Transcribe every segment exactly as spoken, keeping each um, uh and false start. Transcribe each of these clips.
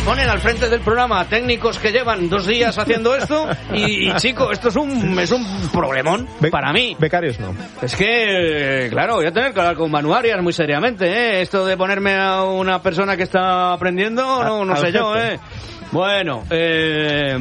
ponen al frente del programa a técnicos que llevan dos días haciendo esto y, y chico, esto es un es un problemón Be- para mí. Becarios no. Es que, claro, voy a tener que hablar con Manu Arias muy seriamente, ¿eh? Esto de ponerme a una persona que está aprendiendo, no, no a, sé yo, jefe. ¿eh? Bueno, eh,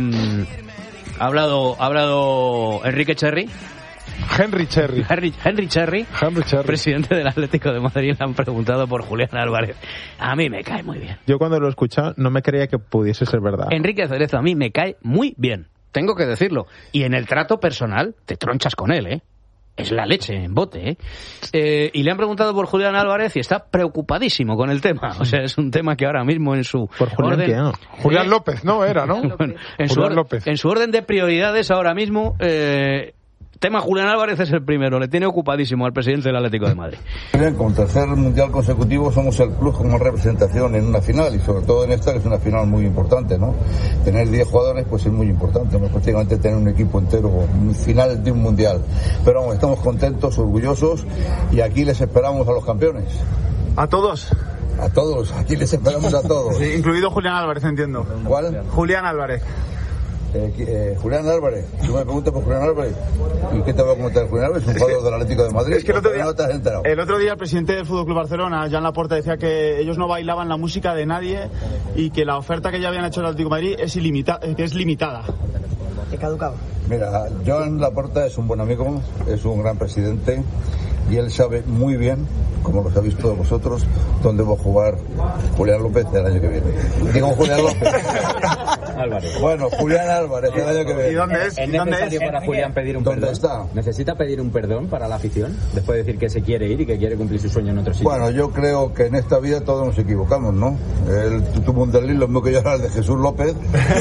ha hablado, ha hablado Enrique Cherry. Henry Cherry. Henry, Henry Cherry, Henry Cherry, presidente del Atlético de Madrid, le han preguntado por Julián Álvarez. A mí me cae muy bien. Yo cuando lo he escuchado no me creía que pudiese ser verdad. Enrique Cerezo a mí me cae muy bien, tengo que decirlo. Y en el trato personal te tronchas con él, ¿eh? Es la leche en bote, ¿eh? ¿eh? Y le han preguntado por Julián Álvarez y está preocupadísimo con el tema. O sea, es un tema que ahora mismo en su por Julián, orden... ¿no? Julián López, ¿no? Era, ¿no? Bueno, en, su Julián or... López. en su orden de prioridades ahora mismo... Eh... tema Julián Álvarez es el primero, le tiene ocupadísimo al presidente del Atlético de Madrid. Con tercer mundial consecutivo somos el club con más representación en una final y sobre todo en esta que es una final muy importante, ¿no? Tener diez jugadores pues es muy importante, ¿no? Prácticamente tener un equipo entero, un final de un mundial. Pero vamos, estamos contentos, orgullosos y aquí les esperamos a los campeones. ¿A todos? A todos, aquí les esperamos a todos. Sí, incluido Julián Álvarez, entiendo. ¿Cuál? Julián Álvarez. Eh, eh, Julián Álvarez, tú me preguntas por Julián Álvarez. ¿Y qué te va a comentar Julián Álvarez? Es un jugador del Atlético de Madrid. Es que el otro día, no te has enterado. El otro día el presidente del Fútbol Club Barcelona, Joan Laporta, decía que ellos no bailaban la música de nadie y que la oferta que ya habían hecho el Atlético de Madrid es ilimita- que es limitada. ¿Qué caducado? Mira, Joan Laporta es un buen amigo, es un gran presidente y él sabe muy bien, como lo sabéis todos vosotros, dónde va a jugar Julián López el año que viene. Digo Julián López. Álvarez. Bueno, Julián Álvarez el año que viene. ¿Y dónde es? ¿Es ¿Dónde necesario es? para Julián pedir un ¿Dónde perdón? está? ¿Necesita pedir un perdón para la afición? Después de decir que se quiere ir y que quiere cumplir su sueño en otro sitio. Bueno, yo creo que en esta vida todos nos equivocamos, ¿no? Él tuvo un delito, lo mismo que yo era el de Jesús López.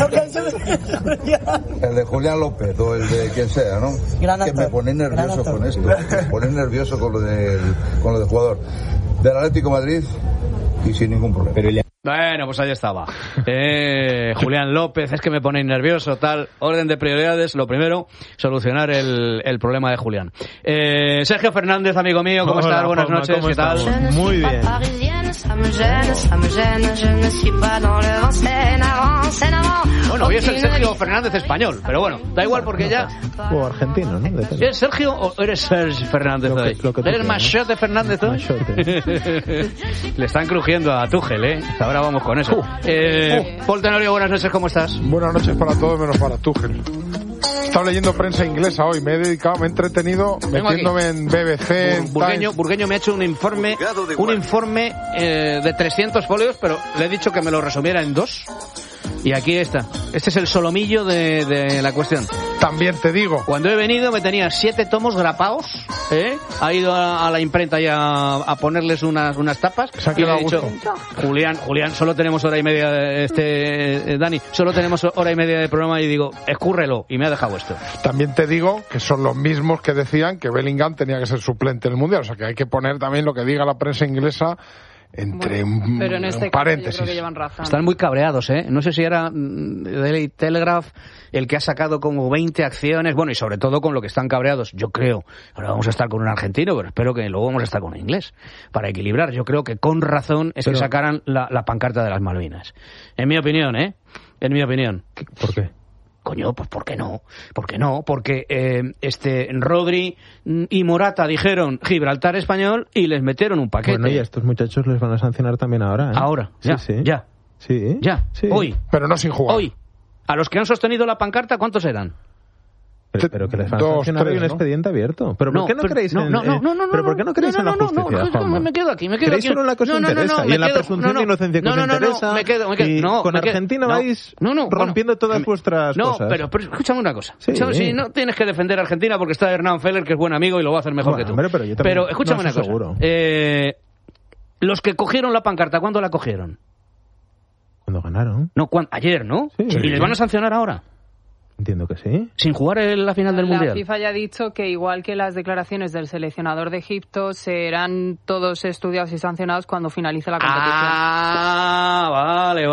El de Julián López o el de quien sea, ¿no? Gran que me actor. pone nervioso Gran con esto. Me pone nervioso con lo del, con lo del jugador. Del Atlético de Madrid y sin ningún problema. Pero ya... Bueno, pues ahí estaba. Eh, Julián López, es que me ponéis nervioso, tal. Orden de prioridades, lo primero, solucionar el, el problema de Julián. Eh, Sergio Fernández, amigo mío, ¿cómo Hola, estás? Buenas Juanma, noches, ¿cómo ¿qué tal? estamos? Muy bien. Bueno, hoy es el Sergio Fernández español, pero bueno, da igual porque ya... O argentino, ¿no? Depende. ¿Eres Sergio o eres Sergio Fernández Lo que- hoy? lo que tú ¿Eres quieras. Machote Fernández hoy? Machote. Le están crujiendo a Tuchel, ¿eh? Ahora vamos con eso. Eh, Paul Tenorio, buenas noches, ¿cómo estás? Buenas noches para todos menos para Tuchel. He estado leyendo prensa inglesa hoy, me he dedicado, me he entretenido Vengo metiéndome en B B C, en Burgueño, Times. Burgueño me ha hecho un informe, un informe eh, de trescientos folios, pero le he dicho que me lo resumiera en dos. Y aquí está. Este es el solomillo de, de la cuestión. También te digo, Cuando he venido me tenía siete tomos grapados, ¿eh? Ha ido a, a la imprenta y a, a ponerles unas, unas tapas. Se ha Y le quedado he dicho, a gusto. Julián, Julián, solo tenemos hora y media, de este, eh, Dani, solo tenemos hora y media de programa y digo, escúrrelo. Y me ha dejado esto. también te digo que son los mismos que decían que Bellingham tenía que ser suplente en el Mundial. O sea que hay que poner también lo que diga la prensa inglesa entre Bueno, un, pero en este un caso yo paréntesis. creo que llevan razón. Están muy cabreados, ¿eh? No sé si era mm, Daily Telegraph el que ha sacado como veinte acciones, bueno, y sobre todo con lo que están cabreados, yo creo. Ahora vamos a estar con un argentino, pero espero que luego vamos a estar con un inglés, para equilibrar. Yo creo que con razón es Pero- que sacaran la, la pancarta de las Malvinas. En mi opinión, ¿eh? En mi opinión. ¿Por qué? Coño, pues ¿por qué no? ¿Por qué no? Porque eh, este Rodri y Morata dijeron Gibraltar español y les metieron un paquete. Bueno, y a estos muchachos les van a sancionar también ahora, ¿eh? Ahora, ya, sí, sí. ya, Sí. ya, Sí. hoy, Pero no sin jugar. hoy. A los que han sostenido la pancarta, ¿cuántos eran? Pero, pero que les van a Dos, sancionar, hay un tres, ¿no? expediente abierto. ¿Pero por No, qué no pero- creéis no, en, no, no, eh, no, no, ¿pero por qué no creéis no, en la no, no, justicia, no, no, Juanma? me quedo aquí, me quedo ¿Creéis aquí. solo en la que os No, no, no, interesa? no, y me en la quedo- presunción no, no, de inocencia que no, os no, no, interesa. me quedo, me quedo, y no, con me quedo- Argentina no, vais no, no, bueno, rompiendo todas me- vuestras no, cosas. pero, pero escúchame una cosa. Sí. Escúchame, si no tienes que defender a Argentina porque está Hernán Feller, que es buen amigo y lo va a hacer mejor Bueno, que tú. hombre, pero yo también- escúchame no, una eso cosa. seguro. Eh, los que cogieron la pancarta, ¿cuándo la cogieron? Cuando ganaron. No, ¿cuándo? Ayer, ¿no? Sí. ¿Y les van a sancionar ahora? Entiendo que sí. Sin jugar en la final del La Mundial. FIFA ya ha dicho que igual que las declaraciones del seleccionador de Egipto, serán todos estudiados y sancionados cuando finalice la competición. Ah, vale, vale, vale.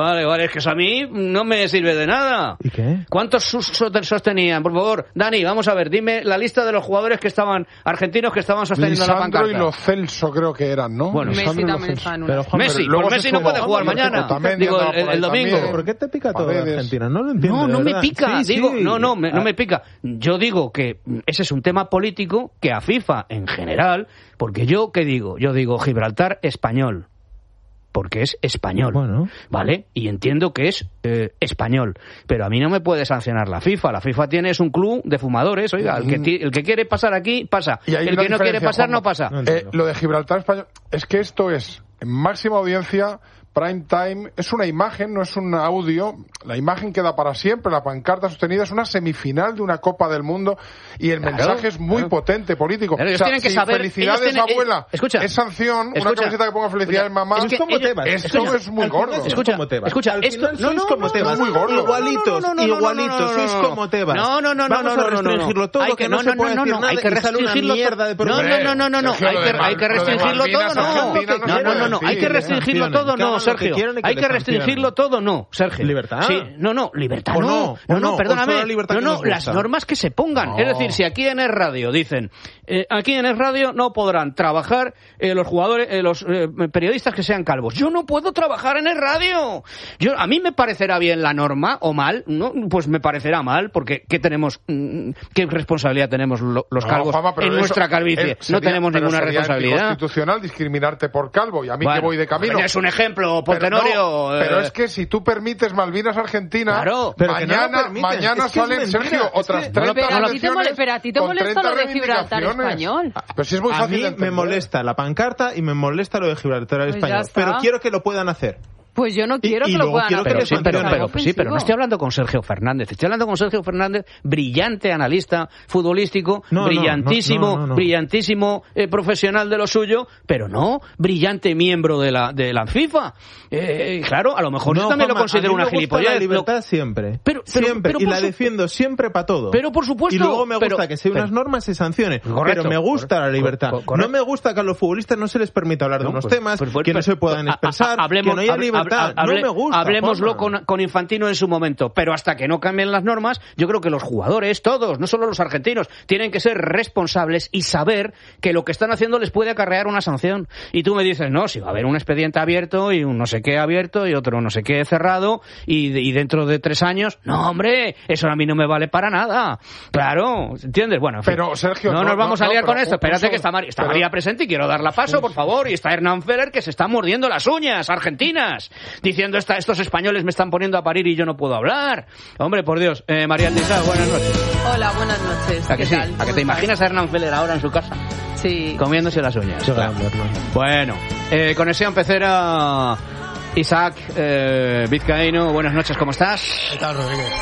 es que eso a mí no me sirve de nada. ¿Y qué? ¿Cuántos sostenían? Por favor, Dani, vamos a ver, dime la lista de los jugadores que estaban, argentinos que estaban sosteniendo Lisandro la pancarta. y Lo Celso creo que eran, ¿no? Bueno, Messi Lisandro y Lo también Celso. está en una. Pero, Juan, Messi, luego pues se Messi no sumó puede jugar Jorge mañana. Otamendi Digo, andaba el, por ahí el domingo. también. ¿por qué te pica todo de Paredes. Argentina? No lo entiendo. No, de no me verdad. pica, Sí, digo, sí. no, no, me, no Ah, me pica. Yo digo que ese es un tema político que a FIFA en general, porque yo, ¿qué digo? Yo digo Gibraltar español, porque es español, Bueno. ¿vale? Y entiendo que es eh, español, pero a mí no me puede sancionar la FIFA. La FIFA tiene es un club de fumadores, oiga, el que, ti- el que quiere pasar aquí, pasa. Y hay El una que no quiere diferencia, pasar, Juanma. no pasa. No Eh, entiendo. lo de Gibraltar español es que esto es en máxima audiencia, prime time, es una imagen, no es un audio. La imagen queda para siempre, la pancarta sostenida es una semifinal de una Copa del Mundo y el Claro, mensaje es muy claro. potente, político. Claro, ellos O sea, tienen que si saber- felicidades, ellos tienen- abuela, eh, escucha, es sanción, una escucha, camiseta que ponga felicidades, escucha, mamá. es que Es como ellos- Tebas. esto escucha, es muy al final gordo. sois Escucha, como Tebas. escucha, Al esto- final no, sois no, como no, Tebas. no, no, no, no, no, Igualitos, no, no, no, no, igualitos, no, no, no, sois no. como Tebas. No, no, no, no, Vamos no, a no, no, no. restringirlo todo, Hay que no se puede no, decir no, nada hay que y sale una restringirlo mierda de todo. No, programa. no, no, no, no, Sergio, hay lo que, de hay que Mal- lo de restringirlo todo, Malvinas, no. Argentina, no No, se no, puede no, no, hay decir. que restringirlo sancionen, todo, que hagan no, lo que Sergio. quieran y que Hay les que restringirlo sancionen. todo, no, Sergio. ¿Libertad? Sí, no, no, libertad ¿O no. no? No, ¿O no? no, ¿O perdóname. solo la libertad No, que no, nos las gusta? normas que se pongan. No. Es decir, si aquí en Es Radio dicen, eh, aquí en Es Radio no podrán trabajar eh, los jugadores, eh, los eh, periodistas que sean calvos. Yo no puedo trabajar en Es Radio. Yo, a mí me parecerá bien la norma o mal, ¿no? Pues me parecerá mal, porque ¿qué tenemos, mm, qué responsabilidad tenemos lo- los No, calvos Juanma, pero en eso- nuestra calvicie? eh, No sería- tenemos pero ninguna sería responsabilidad. anticonstitucional discriminarte por calvo y a mí Bueno, que voy de camino. es un ejemplo, Pero Portenorio. no, pero eh, es que si tú permites Malvinas Argentina, Claro, pero que no lo mañana, permiten. mañana Es que es salen, mentira, Sergio, es otras que- treinta Pero a ti te selecciones mole- pero a ti te con molesta treinta lo de Gibraltar reivindicaciones. español. Pero si es muy A fácil mí de me entender. molesta la pancarta y me molesta lo de Gibraltar Pues ya español. está. Pero quiero que lo puedan hacer. Pues yo no quiero y que lo luego puedan quiero que hacer. pero, les sí, pero, sancionen. pero, sí, pero no estoy hablando con Sergio Fernández, estoy hablando con Sergio Fernández, brillante analista futbolístico, No, no, brillantísimo, no, no, no, no. brillantísimo eh, profesional de lo suyo, pero no brillante miembro de la de la FIFA. Eh, claro, a lo mejor yo también Juanma, lo considero a mí una me gusta gilipollez. la libertad Lo- siempre. Pero- pero- siempre. pero y por la su- defiendo siempre para todo. Pero por supuesto. Y luego me gusta pero- que sea unas pero- normas se sancione. Correcto, pero me gusta correcto, la libertad. cor- correcto. No me gusta que a los futbolistas no se les permita hablar de No, unos pues- temas, pues- pues- que no pues- se puedan a- a- expresar, hablemos- que no haya hable- libertad. hable- no me gusta. Hablemoslo Juanma. con, con Infantino en su momento, pero hasta que no cambien las normas, yo creo que los jugadores, todos, no solo los argentinos, tienen que ser responsables y saber que lo que están haciendo les puede acarrear una sanción. Y tú me dices, no, si va a haber un expediente abierto y un no sé qué abierto y otro no sé qué cerrado y, y dentro de tres años, no, hombre, eso a mí no me vale para nada. Claro, ¿entiendes? Bueno, en fin. Pero, Sergio, no, no, nos vamos no, a liar no, con pero esto. un- Espérate un que está, Mari- está pero- María presente y quiero darla paso, por favor. Y está Hernán Feller que se está mordiendo las uñas, argentinas, diciendo esta, estos españoles me están poniendo a parir y yo no puedo hablar. Hombre, por Dios. Eh, María Antizá, buenas noches. Hola, buenas noches. ¿A que ¿Qué sí? tal? ¿A que ¿Cómo te estás? imaginas a Hernán Feller ahora en su casa? Sí. Comiéndose las uñas. Qué Claro. grande, hermano. Bueno, eh, conexión pecera. Isaac eh, Vizcaíno, buenas noches, ¿cómo estás? ¿Qué tal, Rodríguez?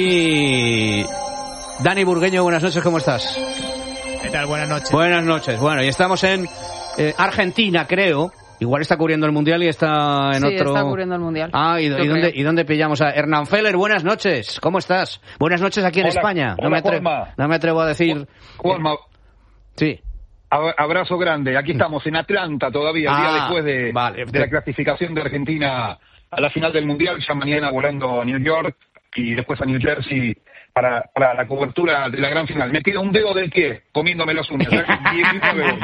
Y Dani Burgueño, buenas noches, ¿cómo estás? ¿Qué tal? Buenas noches. Buenas noches. Bueno, y estamos en eh, Argentina, creo. Igual está cubriendo el Mundial y está en Sí, otro... está cubriendo el Mundial. Ah, ¿y, Yo y dónde, creo. ¿y dónde pillamos a Hernán Feller? Buenas noches, ¿cómo estás? Buenas noches aquí en Hola, España. No, hola, me atrevo, Juanma. no me atrevo a decir... Juanma, Sí. ab- abrazo grande. Aquí estamos en Atlanta todavía, el Ah, día después de, vale. de la clasificación de Argentina a la final del Mundial, ya mañana volando a New York y después a New Jersey para, para la cobertura de la gran final. Me queda un dedo del pie comiéndome las uñas. ¿eh? diecinueve.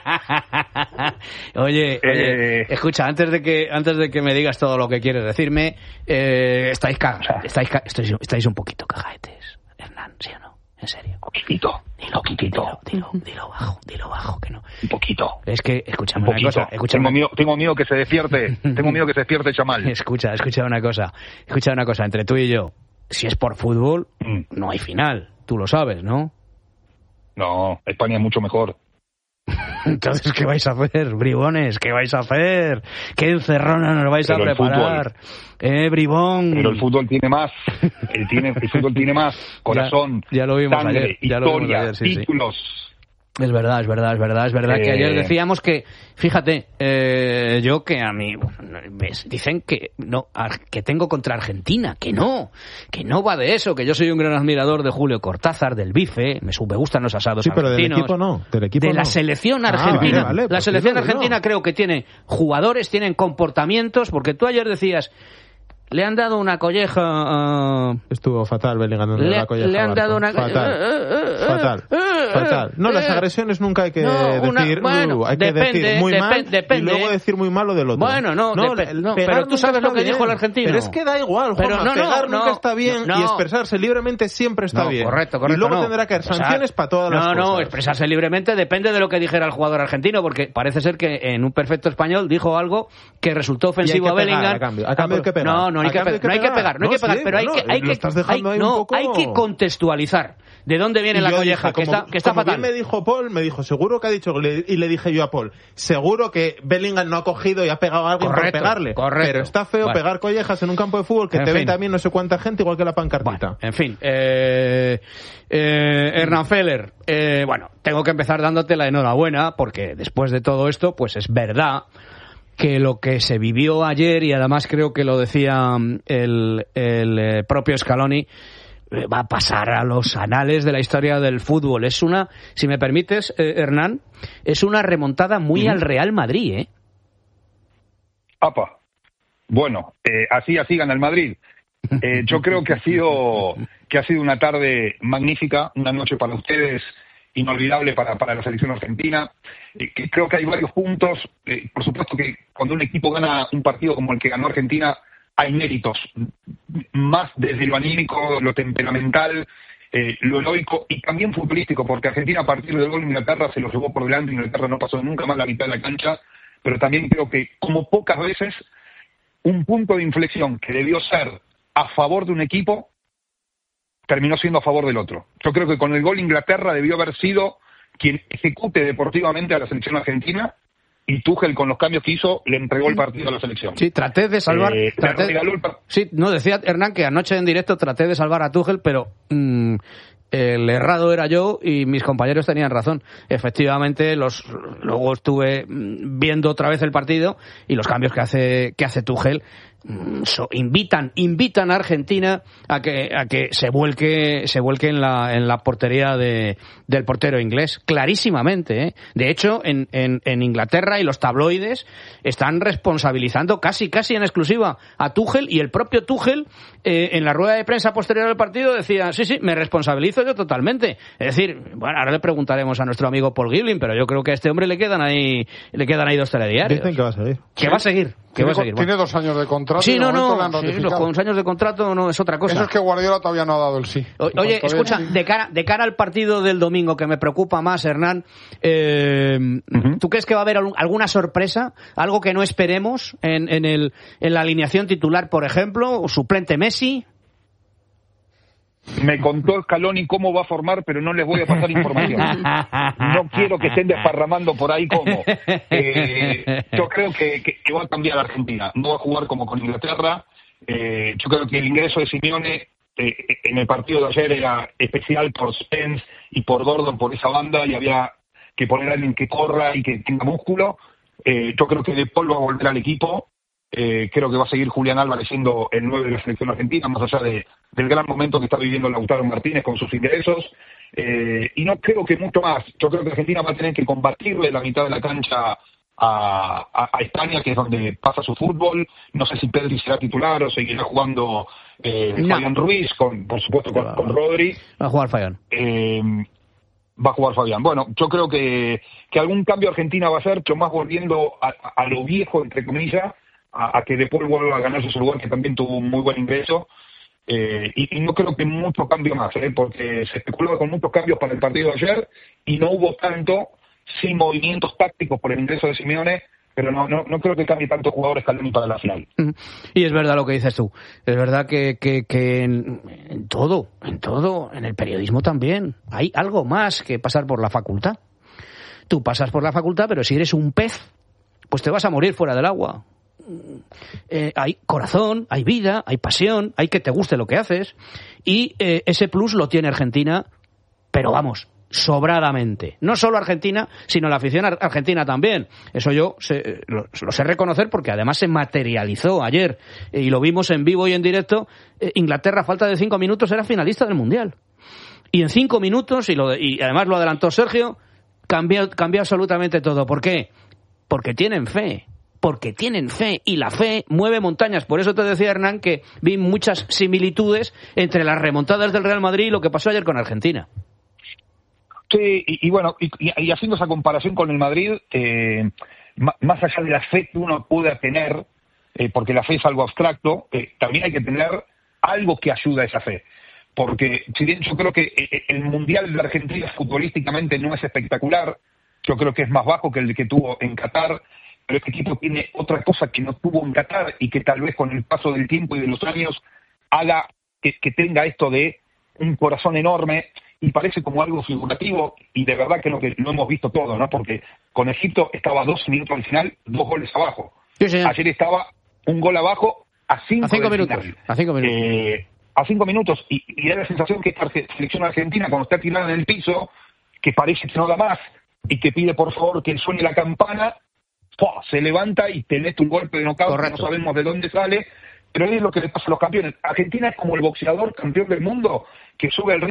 Oye, oye, Eh. escucha, antes de que antes de que me digas todo lo que quieres decirme, eh, estáis cagados, estáis, ca- estáis, estáis un poquito cagaetes, Hernán, ¿sí o no? En serio. Poquitito, Dilo, dilo, dilo, dilo bajo, dilo bajo, que no. un poquito. Es que, escúchame Un una poquito. cosa, escúchame. Tengo miedo, tengo miedo que se despierte. Tengo miedo que se despierte Chamal. Escucha, escucha una cosa, escucha una cosa, entre tú y yo, si es por fútbol, Mm. no hay final, tú lo sabes, ¿no? No, España es mucho mejor. Entonces, ¿qué vais a hacer, bribones? ¿Qué vais a hacer? ¿Qué encerrona nos vais Pero a el preparar? Eh, bribón. Pero el fútbol tiene más. El, tiene, el fútbol tiene más. Corazón, Ya- ya lo vimos sangre, ayer, ya lo vimos historia, ayer, sí, sí. títulos. Es verdad, es verdad, es verdad, es verdad que Eh. ayer decíamos que, fíjate, eh, yo que a mí, bueno, ves, dicen que no, ar- que tengo contra Argentina, que no, que no va de eso, que yo soy un gran admirador de Julio Cortázar, del bife, me, su- me gustan los asados Sí, pero del argentinos. equipo no. Del equipo de la no. selección Ah, argentina. vale, vale, la pues selección sí, no, argentina no. creo que tiene jugadores, tienen comportamientos, porque tú ayer decías, le han dado una colleja. Uh, Estuvo fatal Bellingham dando le, la colleja. Le han Barco. dado una fatal. Uh, fatal. Uh, uh, fatal. No, las agresiones nunca hay que no, una, decir. Bueno, uh, hay que depende, decir muy depende, mal depende. y luego decir muy malo del otro. Bueno, no, no, dep- el no pegar pero tú sabes lo que bien. dijo el argentino. Pero es que da igual, pero Juanma, no, no, pegar no, nunca está bien no, y expresarse libremente siempre está no, bien. Correcto, correcto. Y luego no. tendrá que haber sanciones para todas no, las cosas. No, no, expresarse libremente depende de lo que dijera el jugador argentino, porque parece ser que en un perfecto español dijo algo que resultó ofensivo a Bellingham. Pegar, a cambio, a cambio hay que pegar. No, no hay, que, pe- no hay que pegar, no hay que pegar, sí, pero hay bueno, que, hay lo que, estás dejando hay, ahí no, un poco... hay que contextualizar de dónde viene y la yo colleja, dije, que como, está, que está como fatal. Bien me dijo Paul, me dijo, seguro que ha dicho, y le dije yo a Paul, seguro que Bellingham no ha cogido y ha pegado a alguien correcto, por pegarle. Correcto. Pero está feo bueno. pegar collejas en un campo de fútbol que en te fin. ve también no sé cuánta gente, igual que la pancartita. Bueno, en fin, eh, eh, Hernán Feller, eh, bueno, tengo que empezar dándote la enhorabuena, porque después de todo esto, pues es verdad que lo que se vivió ayer, y además creo que lo decía el, el propio Scaloni, va a pasar a los anales de la historia del fútbol. Es una, si me permites, eh, Hernán, es una remontada muy mm. al Real Madrid, ¿eh? Apa. Bueno, eh, así así gana el Madrid. Eh, yo creo que ha sido que ha sido una tarde magnífica, una noche para ustedes inolvidable para, para la selección argentina. Eh, que creo que hay varios puntos. Eh, por supuesto que cuando un equipo gana un partido como el que ganó Argentina, hay méritos, más desde lo anímico, lo temperamental, eh, lo heroico y también futbolístico, porque Argentina a partir del gol de Inglaterra se lo llevó por delante, Inglaterra no pasó nunca más la mitad de la cancha, pero también creo que, como pocas veces, un punto de inflexión que debió ser a favor de un equipo, terminó siendo a favor del otro. Yo creo que con el gol Inglaterra debió haber sido quien ejecute deportivamente a la selección argentina, y Tuchel, con los cambios que hizo, le entregó el partido a la selección. Sí, traté de salvar... Eh, traté, el... Sí, no, decía Hernán que anoche en directo traté de salvar a Tuchel, pero mmm, el errado era yo y mis compañeros tenían razón. Efectivamente, los luego estuve viendo otra vez el partido y los cambios que hace que hace Tuchel So, invitan invitan a Argentina a que a que se vuelque se vuelque en la en la portería de del portero inglés clarísimamente, ¿eh? De hecho en, en en Inglaterra y los tabloides están responsabilizando casi casi en exclusiva a Tuchel, y el propio Tuchel eh, en la rueda de prensa posterior al partido decía sí sí me responsabilizo yo totalmente. Es decir, bueno, ahora le preguntaremos a nuestro amigo Paul Gilbin, pero yo creo que a este hombre le quedan ahí le quedan ahí dos telediarios. Dicen que va a seguir. Que va a seguir. Que tiene, va a seguir. Tiene bueno. dos años de contrato. Sí, y de no, no, le han sí, los con años de contrato no es otra cosa. Eso es que Guardiola todavía no ha dado el sí. O, oye, escucha, de cara, de cara al partido del domingo, que me preocupa más, Hernán, eh, uh-huh. ¿tú crees que va a haber alguna sorpresa? ¿Algo que no esperemos en, en, el, en la alineación titular, por ejemplo? ¿O suplente Messi? Me contó Scaloni cómo va a formar, pero no les voy a pasar información. No quiero que estén desparramando por ahí cómo. Eh, yo creo que, que, que va a cambiar Argentina. No va a jugar como con Inglaterra. Eh, yo creo que el ingreso de Simeone eh, en el partido de ayer era especial por Spence y por Gordon, por esa banda, y había que poner a alguien que corra y que tenga músculo. Eh, yo creo que De Paul va a volver al equipo. Eh, creo que va a seguir Julián Álvarez siendo el nueve de la selección argentina, más allá de, del gran momento que está viviendo Lautaro Martínez con sus ingresos. Eh, y no creo que mucho más. Yo creo que Argentina va a tener que combatirle la mitad de la cancha a, a, a España, que es donde pasa su fútbol. No sé si Pedri será titular o seguirá jugando eh, no. Fabián Ruiz, con, por supuesto con, con Rodri. Va a jugar Fabián. Eh, va a jugar Fabián. Bueno, yo creo que, que algún cambio Argentina va a hacer, pero más volviendo a, a lo viejo, entre comillas, a, a que De Paul vuelva a ganarse su lugar, que también tuvo un muy buen ingreso. Eh, y, y no creo que mucho cambio más, ¿eh? Porque se especulaba con muchos cambios para el partido de ayer y no hubo tanto, sin movimientos tácticos por el ingreso de Simeone, pero no no, no creo que cambie tanto jugadores Scaloni para la final. Y es verdad lo que dices tú, es verdad que, que, que en, en todo, en todo, en el periodismo también, hay algo más que pasar por la facultad. Tú pasas por la facultad, pero si eres un pez, pues te vas a morir fuera del agua. Eh, hay corazón, hay vida, hay pasión, hay que te guste lo que haces, y eh, ese plus lo tiene Argentina, pero vamos, sobradamente. No solo Argentina, sino la afición ar- argentina también. Eso yo sé, lo, lo sé reconocer, porque además se materializó ayer, eh, y lo vimos en vivo y en directo. eh, Inglaterra, a falta de cinco minutos, era finalista del Mundial, y en cinco minutos, y, lo de, y además lo adelantó Sergio, cambió, cambió absolutamente todo. ¿Por qué? Porque tienen fe. porque tienen fe, y la fe mueve montañas. Por eso te decía, Hernán, que vi muchas similitudes entre las remontadas del Real Madrid y lo que pasó ayer con Argentina. Sí, y, y bueno, y, y haciendo esa comparación con el Madrid, eh, más allá de la fe que uno pueda tener, eh, porque la fe es algo abstracto, eh, también hay que tener algo que ayude a esa fe. Porque si bien yo creo que el Mundial de Argentina futbolísticamente no es espectacular, yo creo que es más bajo que el que tuvo en Qatar, pero este equipo tiene otra cosa que no tuvo en Qatar y que tal vez con el paso del tiempo y de los años haga que, que tenga esto de un corazón enorme, y parece como algo figurativo, y de verdad creo que lo hemos visto todo, ¿no? Porque con Egipto estaba a dos minutos al final, dos goles abajo. Sí, señor. Ayer estaba un gol abajo a cinco, a cinco minutos. Final. A cinco minutos. Eh, a cinco minutos, y, y da la sensación que esta selección argentina, cuando está tirada en el piso, que parece que no da más, y que pide por favor que suene la campana, ¡pua!, se levanta y te mete un golpe de nocaut que no sabemos de dónde sale, pero es lo que le pasa a los campeones. Argentina es como el boxeador campeón del mundo que sube el ring.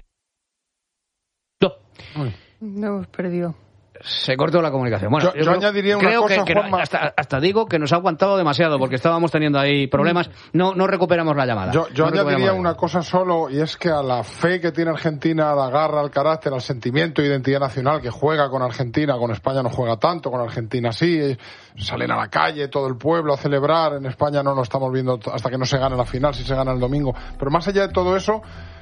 No hemos perdido. Se cortó la comunicación. Bueno, yo, yo, yo creo, añadiría una creo cosa, que, que no, hasta, hasta digo que nos ha aguantado demasiado porque estábamos teniendo ahí problemas. No, no recuperamos la llamada. Yo, yo no añadiría una cosa solo, y es que a la fe que tiene Argentina, a la garra, al carácter, al sentimiento e identidad nacional que juega con Argentina, con España no juega tanto, con Argentina sí, salen a la calle todo el pueblo a celebrar. En España no lo estamos viendo hasta que no se gane la final, si se gana el domingo. Pero más allá de todo eso,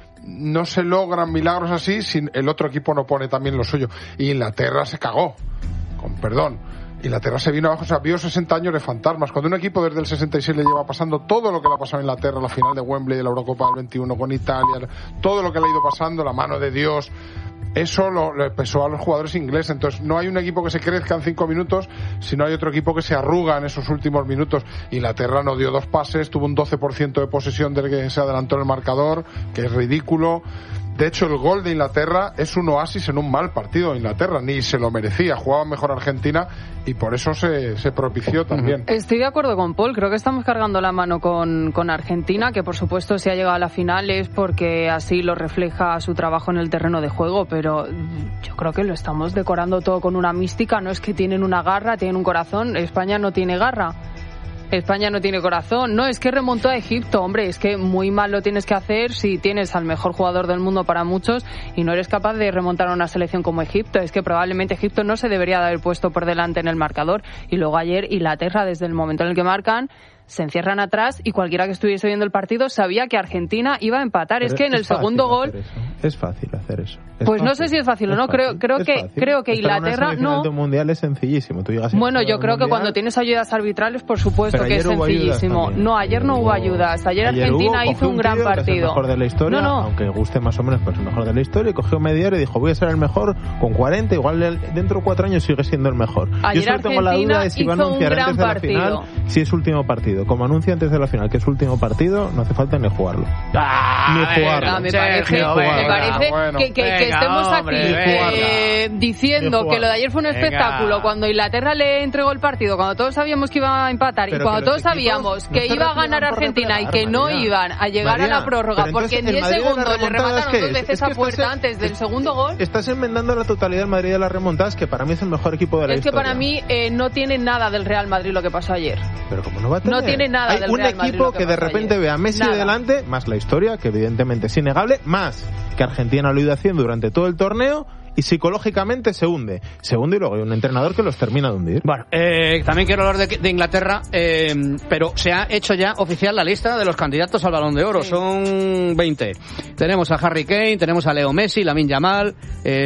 no se logran milagros así si el otro equipo no pone también lo suyo. Y Inglaterra se cagó, con perdón. Inglaterra se vino abajo, o sea, vio sesenta años de fantasmas. Cuando un equipo desde el sesenta y seis le lleva pasando todo lo que le ha pasado a Inglaterra, la final de Wembley, de la Eurocopa del veintiuno con Italia, todo lo que le ha ido pasando, la mano de Dios, eso lo, le pesó a los jugadores ingleses. Entonces no hay un equipo que se crezca en cinco minutos, sino hay otro equipo que se arruga en esos últimos minutos. Inglaterra no dio dos pases, tuvo un doce por ciento de posesión del que se adelantó en el marcador, que es ridículo. De hecho, el gol de Inglaterra es un oasis en un mal partido de Inglaterra. Ni se lo merecía. Jugaba mejor Argentina y por eso se, se propició también. Estoy de acuerdo con Paul. Creo que estamos cargando la mano con, con Argentina, que por supuesto si ha llegado a la final es porque así lo refleja su trabajo en el terreno de juego, pero yo creo que lo estamos decorando todo con una mística. No es que tienen una garra, tienen un corazón. España no tiene garra. España no tiene corazón. No, es que remontó a Egipto. Hombre, es que muy mal lo tienes que hacer si tienes al mejor jugador del mundo para muchos y no eres capaz de remontar a una selección como Egipto. Es que probablemente Egipto no se debería de haber puesto por delante en el marcador. Y luego ayer Inglaterra, desde el momento en el que marcan, se encierran atrás y cualquiera que estuviese viendo el partido sabía que Argentina iba a empatar. Pero es que en el segundo gol... Es fácil hacer eso. Es pues fácil. No sé si es fácil o no. Creo, creo que fácil. creo que Estar Inglaterra en una no. de un mundial es sencillísimo. Tú llegas bueno, yo creo mundial, que cuando tienes ayudas arbitrales, por supuesto pero que es sencillísimo. No, ayer no hubo ayudas. Ayer, ayer Argentina hubo, hizo un, un gran partido. Que es el mejor de la historia, no, no. aunque guste más o menos, pues el mejor de la historia. Y cogió media hora y dijo, voy a ser el mejor con cuarenta. Igual dentro de cuatro años sigue siendo el mejor. Ayer yo solo tengo la duda de si va a anunciar antes de la final si es último partido. Como anuncia antes de la final que es último partido, no hace falta ni jugarlo. Ah, ni jugarlo. Venga, me parece, Sergio, me venga, parece bueno. que, que, venga, que estemos hombre, aquí eh, diciendo que lo de ayer fue un venga. espectáculo cuando Inglaterra le entregó el partido, cuando todos sabíamos que iba a empatar pero y cuando todos sabíamos que no iba a ganar Argentina y que no María. iban a llegar María, a la prórroga porque en diez segundos le remataron dos veces a puerta antes del segundo gol. Estás enmendando la totalidad del Madrid de las remontadas, que para mí es el mejor equipo de la es historia. Es que para mí eh, no tiene nada del Real Madrid lo que pasó ayer. Pero como no va a tener. No tiene nada Hay del un Real Madrid equipo lo que, que de repente ayer. ve a Messi nada. delante, más la historia, que evidentemente es innegable, más que Argentina lo ha ido haciendo durante todo el torneo, y psicológicamente se hunde. Se hunde y luego hay un entrenador que los termina de hundir. Bueno, eh, también quiero hablar de, de Inglaterra, eh, pero se ha hecho ya oficial la lista de los candidatos al Balón de Oro. Sí. Son veinte. Tenemos a Harry Kane, tenemos a Leo Messi, Lamine Yamal,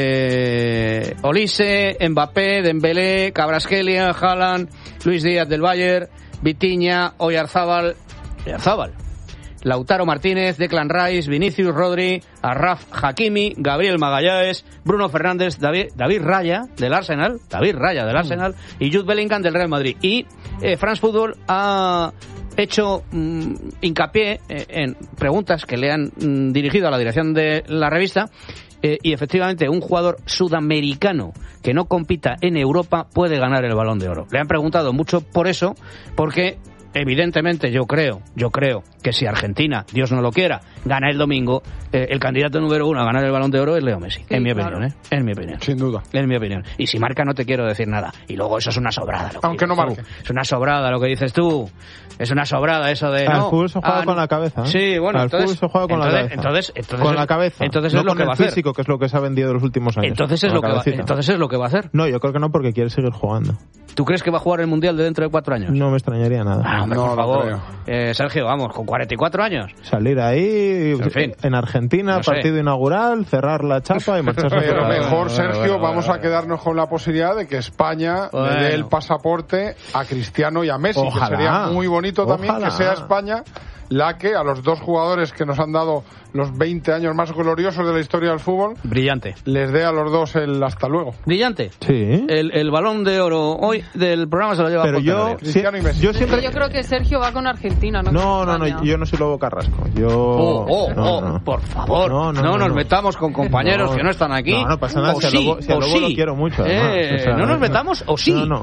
eh, Olise, Mbappé, Dembélé, Kvaratskhelia, Haaland, Luis Díaz del Bayern, Vitinha, Oyarzábal, Oyarzábal, Lautaro Martínez, Declan Rice, Vinicius, Rodri, Achraf Hakimi, Gabriel Magalhães, Bruno Fernández, David, David Raya del Arsenal, David Raya del Arsenal mm. y Jude Bellingham del Real Madrid. Y eh, France Football ha hecho mmm, hincapié eh, en preguntas que le han mmm, dirigido a la dirección de la revista. Eh, y efectivamente un jugador sudamericano que no compita en Europa puede ganar el Balón de Oro. Le han preguntado mucho por eso, porque evidentemente yo creo, yo creo que si Argentina, Dios no lo quiera, gana el domingo, eh, el candidato número uno a ganar el Balón de Oro es Leo Messi, sí, en mi claro. opinión, ¿eh? En mi opinión. Sin duda. En mi opinión. Y si marca no te quiero decir nada. Y luego eso es una sobrada. Lo que Aunque no marque. Tú. Es una sobrada lo que dices tú. Es una sobrada eso de... Al no, fútbol se juega ah, con la cabeza. ¿eh? Sí, bueno, Al entonces... fútbol se juega con entonces, la cabeza. Entonces, entonces, con la cabeza. Entonces no es lo con que el va a hacer. físico, que es lo que se ha vendido los últimos años. Entonces es, lo que va, entonces es lo que va a hacer. No, yo creo que no, porque quiere seguir jugando. ¿Tú crees que va a jugar el Mundial de dentro de cuatro años? No me extrañaría nada. Ah, hombre, no, por favor. No eh, Sergio, vamos, con cuarenta y cuatro años. Salir ahí, en, fin, en Argentina, no partido sé. inaugural, cerrar la chapa y marcharse. Pero a mejor, Sergio, bueno, bueno, vamos bueno, a quedarnos con la posibilidad de que España bueno. le dé el pasaporte a Cristiano y a Messi, ojalá, que sería muy bonito ojalá. también que sea España la que a los dos jugadores que nos han dado los veinte años más gloriosos de la historia del fútbol, brillante, les dé a los dos el hasta luego. Brillante. Sí. El, el Balón de Oro hoy del programa se lo lleva Pero yo, sí, yo siempre yo creo que Sergio va con Argentina, no No, no, no, yo no soy Lobo Carrasco. Yo Oh, oh, no, oh, no. por favor, no, no, no, no nos no. metamos con compañeros no, que no están aquí. No, no pasa nada, o si sí, a Lobo, si a Lobo sí. lo quiero mucho. Eh, o sea, no nos metamos o sí. No, no.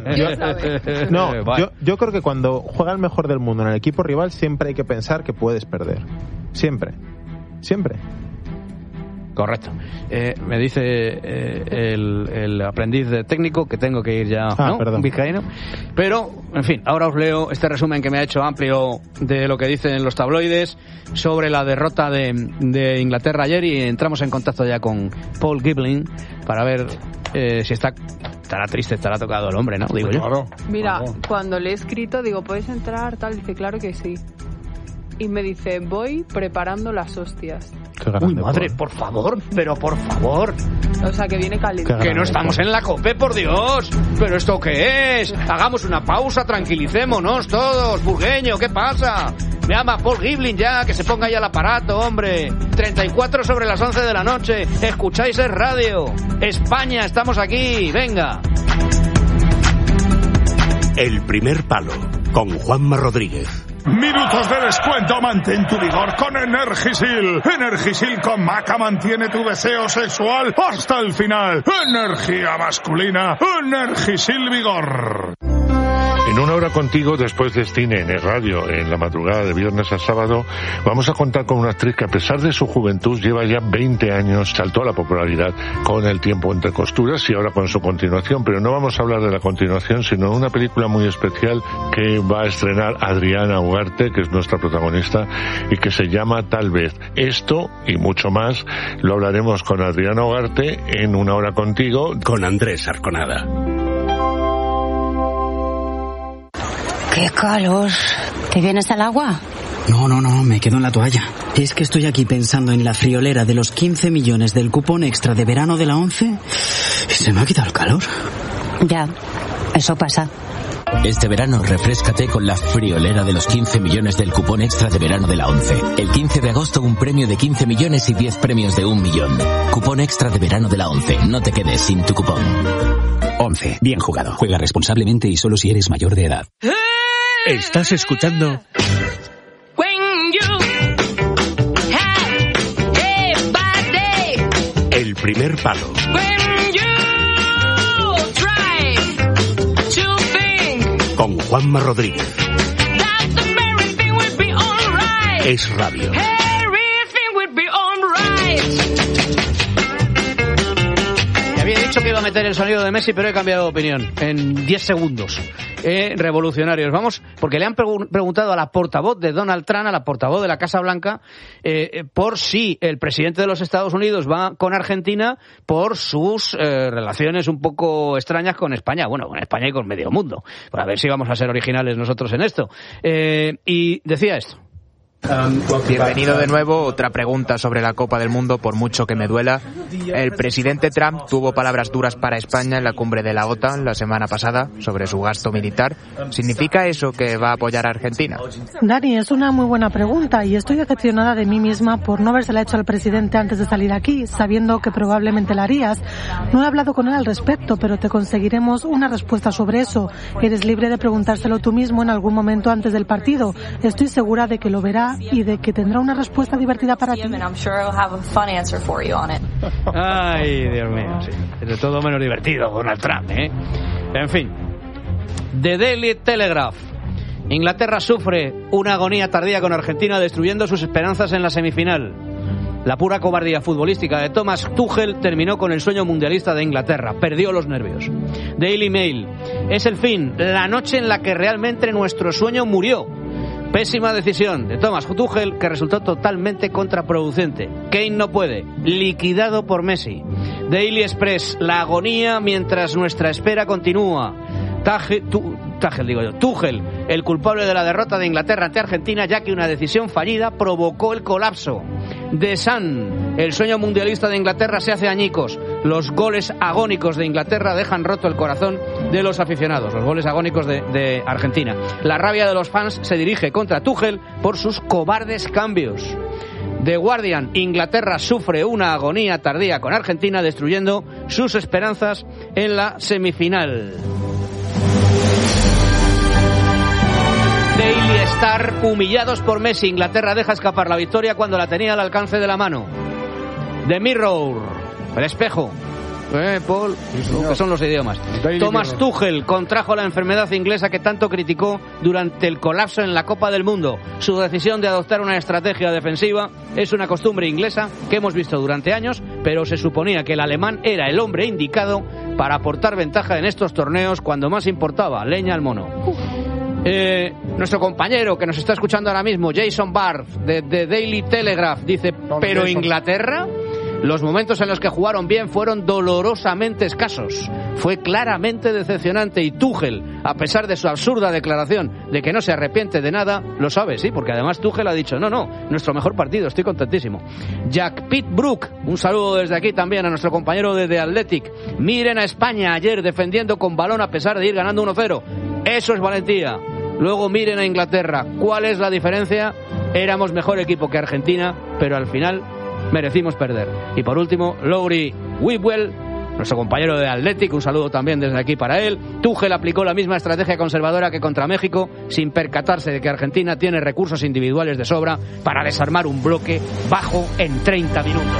yo, no vale. yo, yo creo que cuando juega el mejor del mundo en el equipo rival siempre hay que pensar que puedes perder. Siempre. Siempre. Correcto. Eh, me dice eh, el, el aprendiz de técnico que tengo que ir ya, ah, ¿no? Perdón. Vizcaíno. Pero, en fin, ahora os leo este resumen que me ha hecho amplio de lo que dicen los tabloides sobre la derrota de, de Inglaterra ayer y entramos en contacto ya con Paul Gibling para ver eh, si está estará triste, estará tocado el hombre, ¿no? Digo yo. Claro, Mira, claro. cuando le he escrito, digo, ¿puedes entrar? Tal, dice, claro que sí. Y me dice, voy preparando las hostias. Uy, madre, por favor, pero por favor. O sea, que viene caliente. Que no estamos en la COPE, por Dios. ¿Pero esto qué es? Hagamos una pausa, tranquilicémonos todos. Burgueño, ¿qué pasa? Me llama Paul Gibling ya, que se ponga ya el aparato, hombre. treinta y cuatro sobre las once de la noche. Escucháis el radio. España, estamos aquí. Venga. El primer palo, con Juanma Rodríguez. Minutos de descuento, mantén tu vigor con Energisil. Energisil con maca mantiene tu deseo sexual hasta el final. Energía masculina, Energisil Vigor. En una hora contigo, después de Cine en el radio, en la madrugada de viernes a sábado, vamos a contar con una actriz que a pesar de su juventud lleva ya veinte años, saltó a la popularidad con El tiempo entre costuras y ahora con su continuación, pero no vamos a hablar de la continuación, sino de una película muy especial que va a estrenar Adriana Ugarte, que es nuestra protagonista, y que se llama Tal vez. Esto y mucho más lo hablaremos con Adriana Ugarte en Una hora contigo, con Andrés Arconada. ¡Qué calor! ¿Te vienes al agua? No, no, no, me quedo en la toalla. Es que estoy aquí pensando en la friolera de los quince millones del cupón extra de verano de la ONCE y se me ha quitado el calor. Ya, eso pasa. Este verano refréscate con la friolera de los quince millones del cupón extra de verano de la ONCE. El quince de agosto un premio de quince millones y diez premios de un millón. Cupón extra de verano de la ONCE. No te quedes sin tu cupón. ONCE. Bien jugado. Juega responsablemente y solo si eres mayor de edad. Estás escuchando El primer palo con Juanma Rodríguez. Es radio. Había dicho que iba a meter el sonido de Messi, pero he cambiado de opinión en diez segundos. Eh, revolucionarios. Vamos, porque le han pregu- preguntado a la portavoz de Donald Trump, a la portavoz de la Casa Blanca, eh, por si el presidente de los Estados Unidos va con Argentina por sus eh, relaciones un poco extrañas con España. Bueno, con España y con medio mundo. Por a ver si vamos a ser originales nosotros en esto. Eh, y decía esto. Bienvenido de nuevo. Otra pregunta sobre la Copa del Mundo, por mucho que me duela. El presidente Trump tuvo palabras duras para España en la cumbre de la OTAN la semana pasada sobre su gasto militar. ¿Significa eso que va a apoyar a Argentina? Dani, es una muy buena pregunta y estoy decepcionada de mí misma por no habérsela hecho al presidente antes de salir aquí, sabiendo que probablemente la harías. No he hablado con él al respecto, pero te conseguiremos una respuesta sobre eso. Eres libre de preguntárselo tú mismo en algún momento antes del partido. Estoy segura de que lo verá y de que tendrá una respuesta divertida para ti. Ay, Dios mío, sí. Es de todo menos divertido Donald Trump, ¿eh? En fin. The Daily Telegraph. Inglaterra sufre una agonía tardía con Argentina, destruyendo sus esperanzas en la semifinal. La pura cobardía futbolística de Thomas Tuchel terminó con el sueño mundialista de Inglaterra. Perdió los nervios. Daily Mail. Es el fin, la noche en la que realmente nuestro sueño murió. Pésima decisión de Thomas Tuchel, que resultó totalmente contraproducente. Kane no puede. Liquidado por Messi. Daily Express. La agonía mientras nuestra espera continúa. Tage, tu, Tuchel, digo yo, Tuchel, el culpable de la derrota de Inglaterra ante Argentina, ya que una decisión fallida provocó el colapso. The Sun, el sueño mundialista de Inglaterra se hace añicos. Los goles agónicos de Inglaterra dejan roto el corazón de los aficionados. Los goles agónicos de, de Argentina. La rabia de los fans se dirige contra Tuchel por sus cobardes cambios. The Guardian, Inglaterra sufre una agonía tardía con Argentina, destruyendo sus esperanzas en la semifinal. Daily Star, humillados por Messi, Inglaterra deja escapar la victoria cuando la tenía al alcance de la mano. The Mirror, el espejo. Eh, Paul, lo que son los idiomas. Daily Thomas Mirror. Tuchel contrajo la enfermedad inglesa que tanto criticó durante el colapso en la Copa del Mundo. Su decisión de adoptar una estrategia defensiva es una costumbre inglesa que hemos visto durante años, pero se suponía que el alemán era el hombre indicado para aportar ventaja en estos torneos cuando más importaba. Leña al mono. Eh, nuestro compañero que nos está escuchando ahora mismo, Jason Barth, de The Daily Telegraph, dice, ¿pero Jason. Inglaterra? Los momentos en los que jugaron bien fueron dolorosamente escasos. Fue claramente decepcionante y Tuchel, a pesar de su absurda declaración de que no se arrepiente de nada, lo sabe, sí, porque además Tuchel ha dicho, no, no, nuestro mejor partido, estoy contentísimo. Jack Pitbrook, un saludo desde aquí también a nuestro compañero de The Athletic. Miren a España ayer defendiendo con balón a pesar de ir ganando uno cero. Eso es valentía. Luego miren a Inglaterra. ¿Cuál es la diferencia? Éramos mejor equipo que Argentina, pero al final merecimos perder. Y por último, Lowry Whitwell, nuestro compañero de Athletic, un saludo también desde aquí para él. Tuchel aplicó la misma estrategia conservadora que contra México, sin percatarse de que Argentina tiene recursos individuales de sobra para desarmar un bloque bajo en treinta minutos.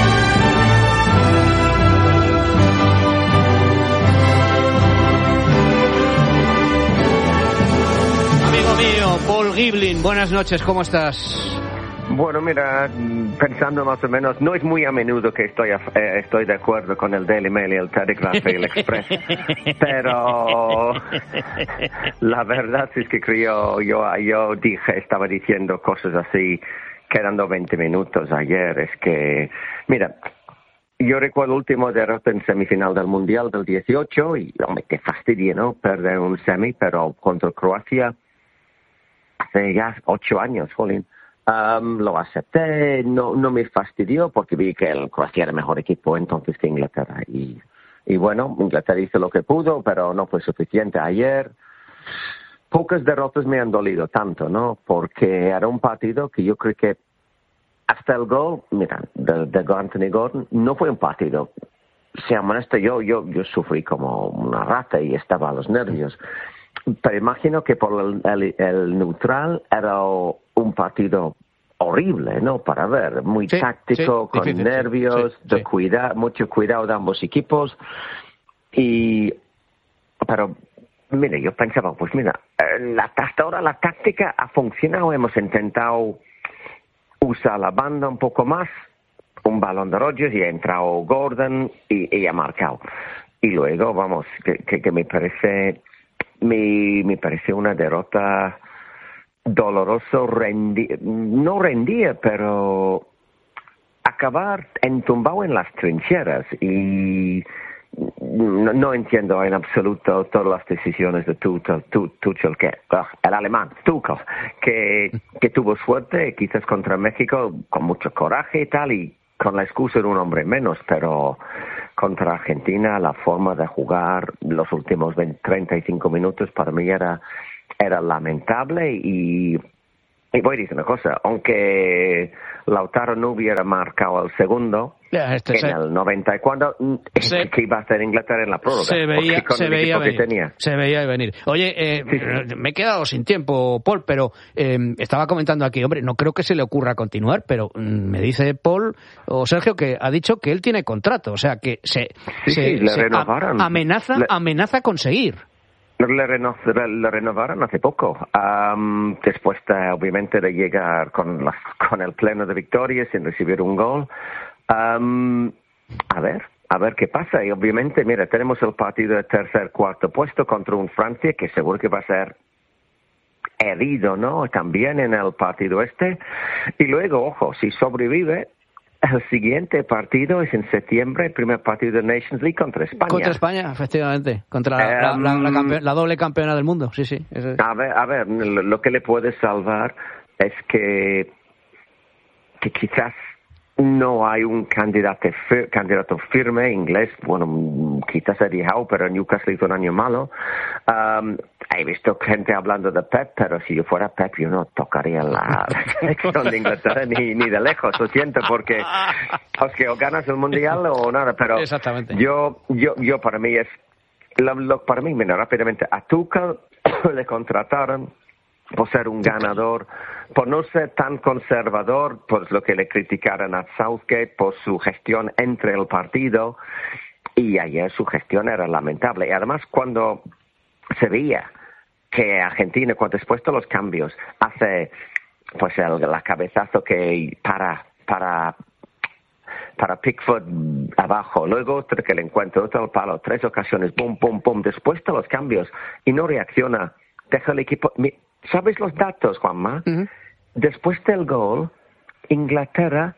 Mío, Paul Giblin, buenas noches, ¿cómo estás? Bueno, mira, pensando más o menos, no es muy a menudo que estoy, a, eh, estoy de acuerdo con el Daily Mail y el Telegraph y el Express, pero la verdad es que creo, yo, yo dije, estaba diciendo cosas así, quedando veinte minutos ayer, es que, mira, yo recuerdo el último derrota en semifinal del Mundial del dieciocho y, hombre, qué fastidio, ¿no? Perder un semi, pero contra Croacia hace ya ocho años, jolín. Um, lo acepté, no, no me fastidió porque vi que el Croacia era mejor equipo entonces que Inglaterra. Y, y bueno, Inglaterra hizo lo que pudo, pero no fue suficiente. Ayer, pocas derrotas me han dolido tanto, ¿no? Porque era un partido que yo creo que hasta el gol, mira, de, de Anthony Gordon, no fue un partido. Sea honesto, yo, yo, yo sufrí como una rata y estaba a los nervios. Pero imagino que por el, el, el neutral era un partido horrible, ¿no? Para ver, muy sí, táctico, sí, con difícil, nervios, sí, sí. de cuidar, mucho cuidado de ambos equipos. Y, pero, mire, yo pensaba, pues mira, la, hasta ahora la táctica ha funcionado, hemos intentado usar la banda un poco más, un balón de Rodgers y ha entrado Gordon y, y ha marcado. Y luego, vamos, que, que, que me parece... Me, me pareció una derrota dolorosa, rendi, no rendía, pero acabar entumbado en las trincheras. Y no, no entiendo en absoluto todas las decisiones de Tuchel, Tuchel que, uh, el alemán, Tuchel, que, que tuvo suerte, quizás contra México, con mucho coraje y tal, y con la excusa de un hombre menos, pero... Contra Argentina, la forma de jugar los últimos veinte, treinta y cinco minutos para mí era, era lamentable y, y voy a decir una cosa, aunque Lautaro no hubiera marcado el segundo, yeah, este en se... el noventa y cuatro, se... que iba a hacer Inglaterra en la prórroga. Se veía, se veía venir. Tenía. Se veía venir. Oye, eh, sí, sí. me he quedado sin tiempo, Paul, pero eh, estaba comentando aquí, hombre, no creo que se le ocurra continuar, pero mm, me dice Paul o Sergio que ha dicho que él tiene contrato, o sea, que se, sí, se, sí, le se renovaron. A, amenaza, le... amenaza con seguir. Le, reno, le renovaron hace poco, um, después de, obviamente, de llegar con, la, con el pleno de victorias sin recibir un gol. Um, a ver, a ver qué pasa. Y obviamente, mira, tenemos el partido de tercer, cuarto puesto contra un Francia que seguro que va a ser herido, ¿no? También en el partido este. Y luego, ojo, si sobrevive, el siguiente partido es en septiembre, el primer partido de Nations League contra España. Contra España, efectivamente. Contra la, um, la, la, la, campe- la doble campeona del mundo, sí, sí. Eso es. A ver, a ver, lo que le puede salvar es que, que quizás no hay un candidato, fir- candidato firme inglés. Bueno, quizás Eddie Howe, pero Newcastle hizo un año malo. Um, he visto gente hablando de Pep, pero si yo fuera Pep, yo no tocaría la selección de Inglaterra ni, ni de lejos. Lo siento, porque es que o ganas el Mundial o nada. Pero exactamente. Yo, yo, yo para mí es, lo, lo, para mí, mira, rápidamente, a Tuchel le contrataron por ser un ganador, por no ser tan conservador, por lo que le criticaron a Southgate, por su gestión entre el partido, y ayer su gestión era lamentable. Y además, cuando se veía que Argentina, cuando después de los cambios, hace pues el la cabezazo que para para para Pickford abajo, luego otro que le encuentra, otro al palo, tres ocasiones, pum, pum, pum, después de los cambios, y no reacciona, deja el equipo. ¿Sabes los datos, Juanma? Uh-huh. Después del gol, Inglaterra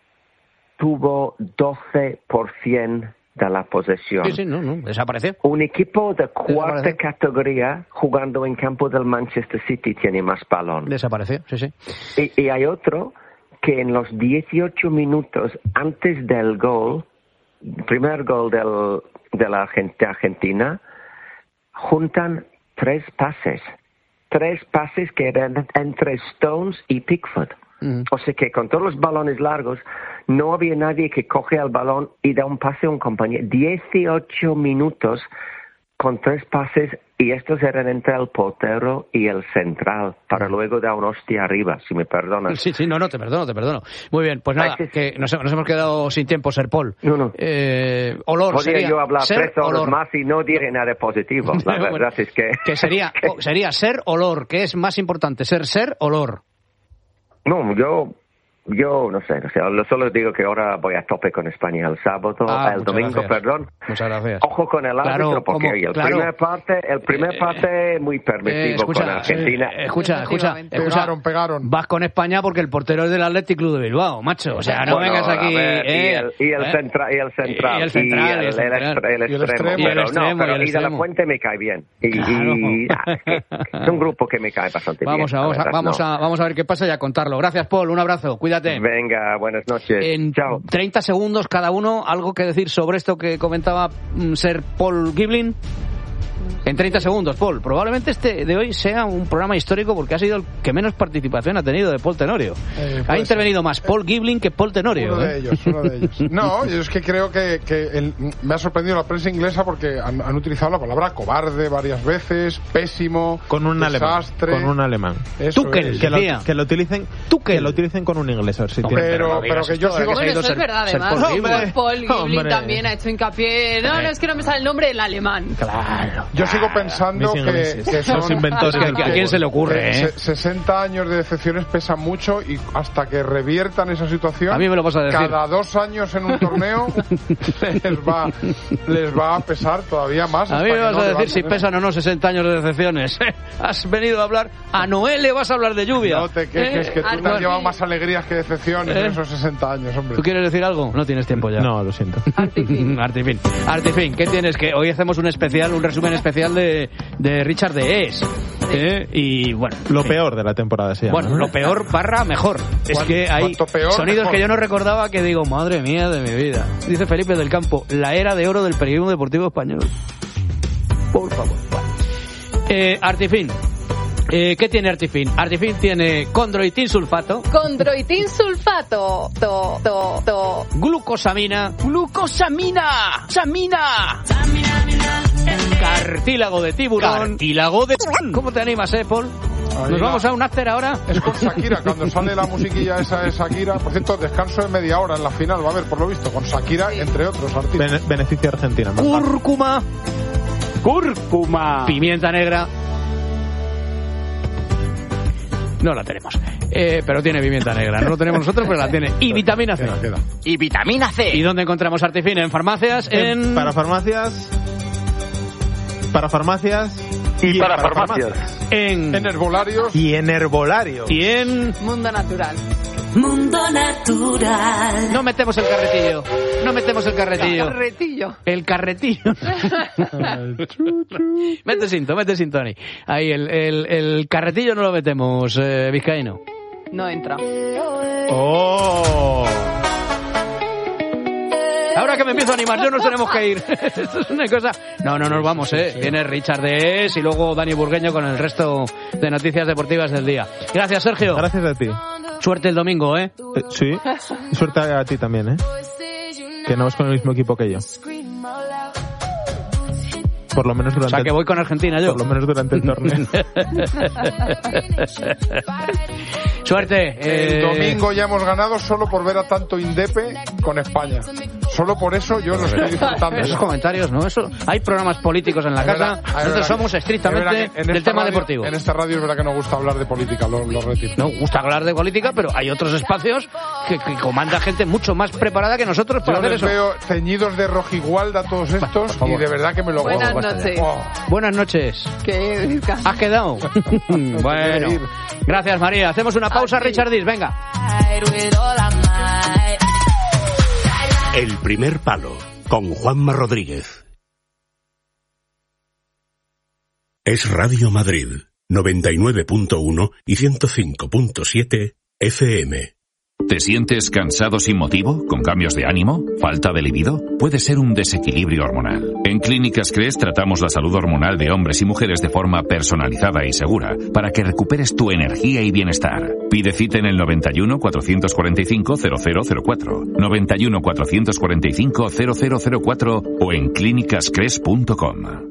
tuvo doce por ciento de la posesión. Sí, sí, no, no, desapareció. Un equipo de cuarta categoría jugando en campo del Manchester City tiene más balón. Desapareció, sí, sí. Y, y hay otro que en los dieciocho minutos antes del gol, primer gol del, de la Argentina, juntan tres pases. Tres pases que eran entre Stones y Pickford. Mm. O sea que con todos los balones largos, no había nadie que coge el balón y da un pase a un compañero. dieciocho minutos con tres pases, y estos eran entre el portero y el central, para luego dar una hostia arriba, si me perdonas. Sí, sí, no, no, te perdono, te perdono. Muy bien, pues nada, que nos, nos hemos quedado sin tiempo, Ser Paul. No, no. Eh, olor, Podría sería yo hablar ser, tres horas olor. más y no diré nada positivo. La verdad bueno, es que... Que sería, que... sería ser, olor, ¿qué es más importante? Ser, ser, olor. No, yo... Yo no sé, no sé, solo digo que ahora voy a tope con España el sábado, ah, el domingo, gracias. perdón. Muchas gracias. Ojo con el árbitro, claro, porque como, el claro. primer parte, el primer parte muy permisivo eh, escucha, con Argentina. Eh, escucha, escucha, pegaron, pegaron. Vas con España porque el portero es del Athletic Club de Bilbao, macho. O sea, no bueno, vengas aquí. Ver, eh, y, el, y, el eh, centra, y el central. Y el central. Y el, el, el, el, el extremo. Y el extremo. Pero, no, pero y el y de la Fuente me cae bien. Y, claro. y ah, es, que es un grupo que me cae bastante vamos bien. A, vamos, a, vamos, no. a, vamos a ver qué pasa y a contarlo. Gracias, Paul. Un abrazo. Cuídate. Venga, buenas noches. En Chao. treinta segundos cada uno, ¿algo que decir sobre esto que comentaba mm, Ser Paul Giblin? En treinta segundos, Paul. Probablemente este de hoy sea un programa histórico porque ha sido el que menos participación ha tenido de Paul Tenorio. Eh, ha intervenido ser. más Paul Giblin que Paul Tenorio. Uno ¿eh? de ellos, uno de ellos. No, yo es que creo que, que el, me ha sorprendido la prensa inglesa porque han, han utilizado la palabra cobarde varias veces, pésimo, con un desastre. alemán. Con un alemán. Tuchel, que, lo, que lo utilicen, Tuchel. que lo utilicen con un inglés. A ver si no, pero, pero que yo sigo. Bueno, eso es verdad, además. Paul Paul, Paul Giblin también ha hecho hincapié. No, no es que no me sale el nombre del alemán. Claro. Yo sigo pensando que, que son los inventores. Es que ¿a quién se le ocurre? Eh, eh? sesenta años de decepciones pesan mucho y hasta que reviertan esa situación, a mí me lo vas a decir. Cada dos años en un torneo les va les va a pesar todavía más. A mí me vas no a decir si tener. pesan o no sesenta años de decepciones. Has venido a hablar, a Noel le vas a hablar de lluvia. No te quejes, ¿Eh? que tú te has llevado más alegrías que decepciones ¿Eh? en esos sesenta años, hombre. ¿Tú quieres decir algo? No tienes tiempo ya. No, lo siento. Artifin. Artifin. Artifin, ¿qué tienes? Que hoy hacemos un especial, un resumen especial de, de Richard de Es. ¿Eh? Y bueno. Lo sí. peor de la temporada se llama. Bueno, lo peor barra mejor. Es que hay peor, sonidos mejor. que yo no recordaba que digo, madre mía de mi vida. Dice Felipe del Campo, la era de oro del periodismo deportivo español. Por favor. Bueno. Eh, Artifin. Eh, ¿Qué tiene Artifin? Artifin tiene condroitin sulfato. Condroitin sulfato. To, to, to. Glucosamina. Glucosamina. Samina. Cartílago de tiburón. Cartílago de... ¿Cómo te animas, eh, Paul? Ahí ¿Nos la... vamos a un after ahora? Es con Shakira, cuando sale la musiquilla esa de Shakira. Por cierto, descanso de media hora en la final, va a haber, por lo visto, con Shakira, sí. entre otros artistas. Bene- beneficio Argentina. Cúrcuma. Cúrcuma. Pimienta negra. No la tenemos. Eh, pero tiene pimienta negra. No lo tenemos nosotros, pero la tiene. Y vitamina C. Y vitamina C. ¿Y dónde encontramos Artifine? En farmacias, en... en... Para farmacias... Para farmacias... Y, y para, para farmacias. farmacias. En... En herbolarios. Y en herbolarios. Y en... Mundo Natural. Mundo Natural. No metemos el carretillo. No metemos el carretillo. El carretillo. El carretillo. Mete cinto, mete cinto, Tony. Ahí, el, el, el carretillo no lo metemos, eh, vizcaíno. No entra. ¡Oh! Ahora que me empiezo a animar, yo nos tenemos que ir. Esto es una cosa... No, no nos vamos, ¿eh? Viene Richard de Es y luego Dani Burgueño con el resto de noticias deportivas del día. Gracias, Sergio. Gracias a ti. Suerte el domingo, ¿eh? eh sí. Y suerte a ti también, ¿eh? Que no vas con el mismo equipo que yo. Por lo menos durante... O sea, que voy con Argentina yo. Por lo menos durante el torneo. Suerte. El eh... domingo ya hemos ganado solo por ver a tanto Indepe con España. Solo por eso yo lo estoy disfrutando. Esos comentarios, ¿no? Eso, hay programas políticos en la casa. Verdad, Nosotros verdad, somos estrictamente del tema radio, deportivo. En esta radio es verdad que no gusta hablar de política, lo, lo retiro. No gusta hablar de política, pero hay otros espacios que, que comanda gente mucho más preparada que nosotros para yo hacer les eso. Veo teñidos de rojigualda todos estos y de verdad que me lo gozo. Buenas noches. Oh. Buenas noches. ¿Qué? ¿Has quedado? Bueno. Gracias, María. Hacemos una pausa, Richard Dis. Venga. El primer palo, con Juanma Rodríguez. Es Radio Madrid, noventa y nueve punto uno y ciento cinco punto siete F M. ¿Te sientes cansado sin motivo? ¿Con cambios de ánimo? ¿Falta de libido? Puede ser un desequilibrio hormonal. En Clínicas Cres tratamos la salud hormonal de hombres y mujeres de forma personalizada y segura para que recuperes tu energía y bienestar. Pide cita en el noventa y uno, cuatrocientos cuarenta y cinco, cero cero cero cuatro, noventa y uno, cuatrocientos cuarenta y cinco, cero cero cero cuatro o en clínicas cres punto com.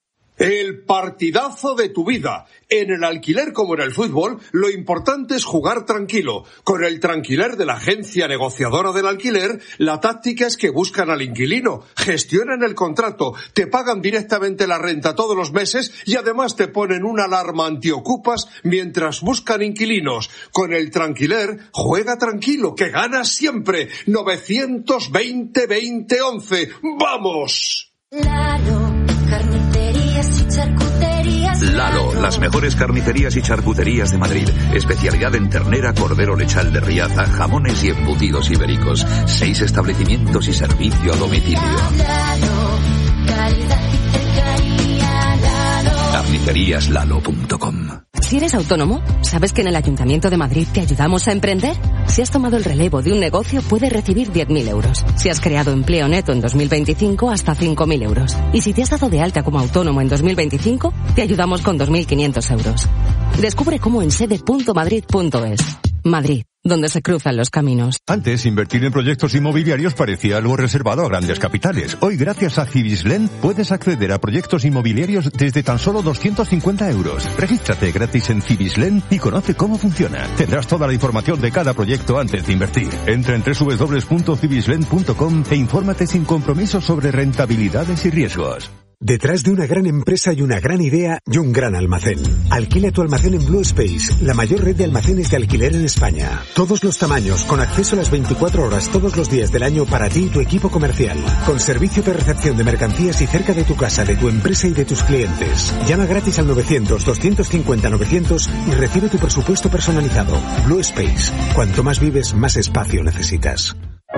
El partidazo de tu vida. En el alquiler como en el fútbol, lo importante es jugar tranquilo. Con el Tranquiler de la agencia negociadora del alquiler, la táctica es que buscan al inquilino, gestionan el contrato, te pagan directamente la renta todos los meses y además te ponen una alarma antiocupas mientras buscan inquilinos. Con el Tranquiler, juega tranquilo, que ganas siempre. novecientos veinte, veinte, once. ¡Vamos! Lalo, carnicerías y charcuterías. Lalo, las mejores carnicerías y charcuterías de Madrid. Especialidad en ternera, cordero lechal de Riaza, jamones y embutidos ibéricos. Seis establecimientos y servicio a domicilio. Lalo, calidad y cercanía. Lalo. carnicerías lalo punto com. Si eres autónomo, ¿sabes que en el Ayuntamiento de Madrid te ayudamos a emprender? Si has tomado el relevo de un negocio, puedes recibir diez mil euros. Si has creado empleo neto en dos mil veinticinco, hasta cinco mil euros. Y si te has dado de alta como autónomo en dos mil veinticinco, te ayudamos con dos mil quinientos euros. Descubre cómo en sede punto madrid punto es. Madrid, donde se cruzan los caminos. Antes, invertir en proyectos inmobiliarios parecía algo reservado a grandes capitales. Hoy, gracias a Cibislen, puedes acceder a proyectos inmobiliarios desde tan solo doscientos cincuenta euros. Regístrate gratis en Cibislen y conoce cómo funciona. Tendrás toda la información de cada proyecto antes de invertir. Entra en doble u doble u doble u punto cibislen punto com e infórmate sin compromiso sobre rentabilidades y riesgos. Detrás de una gran empresa hay una gran idea y un gran almacén. Alquila tu almacén en Blue Space, la mayor red de almacenes de alquiler en España. Todos los tamaños, con acceso a las veinticuatro horas todos los días del año para ti y tu equipo comercial. Con servicio de recepción de mercancías y cerca de tu casa, de tu empresa y de tus clientes. Llama gratis al novecientos, doscientos cincuenta, novecientos y recibe tu presupuesto personalizado. Blue Space. Cuanto más vives, más espacio necesitas.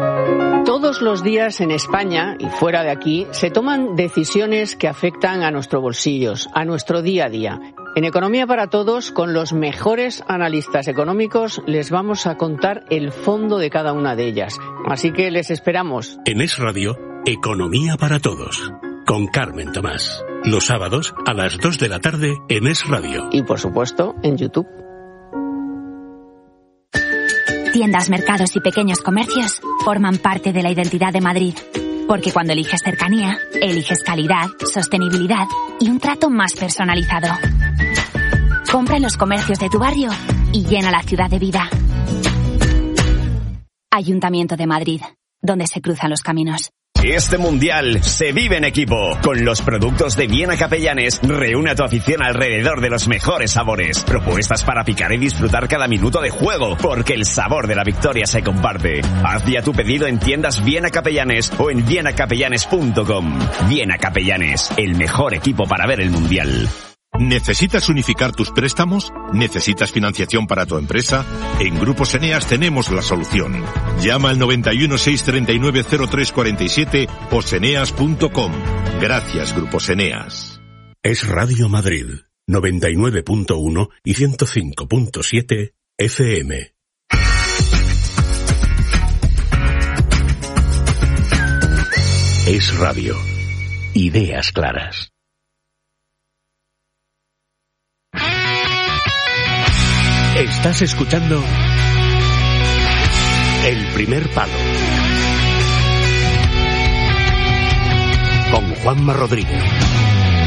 Todos los días en España y fuera de aquí se toman decisiones que afectan a nuestros bolsillos, a nuestro día a día. En Economía para Todos, con los mejores analistas económicos, les vamos a contar el fondo de cada una de ellas. Así que les esperamos. En Es Radio, Economía para Todos, con Carmen Tomás. Los sábados a las dos de la tarde en Es Radio. Y por supuesto, en YouTube. Tiendas, mercados y pequeños comercios forman parte de la identidad de Madrid. Porque cuando eliges cercanía, eliges calidad, sostenibilidad y un trato más personalizado. Compra en los comercios de tu barrio y llena la ciudad de vida. Ayuntamiento de Madrid, donde se cruzan los caminos. Este mundial se vive en equipo. Con los productos de Viena Capellanes, reúne a tu afición alrededor de los mejores sabores. Propuestas para picar y disfrutar cada minuto de juego, porque el sabor de la victoria se comparte. Haz ya tu pedido en tiendas Viena Capellanes o en viena capellanes punto com. Viena Capellanes, el mejor equipo para ver el mundial. ¿Necesitas unificar tus préstamos? ¿Necesitas financiación para tu empresa? En Grupos Eneas tenemos la solución. Llama al noventa y uno, seiscientos treinta y nueve, cero tres cuarenta y siete o seneas punto com. Gracias, Grupos Eneas. Es Radio Madrid, noventa y nueve punto uno y ciento cinco punto siete F M. Es Radio. Ideas claras. Estás escuchando El Primer Palo con Juanma Rodríguez.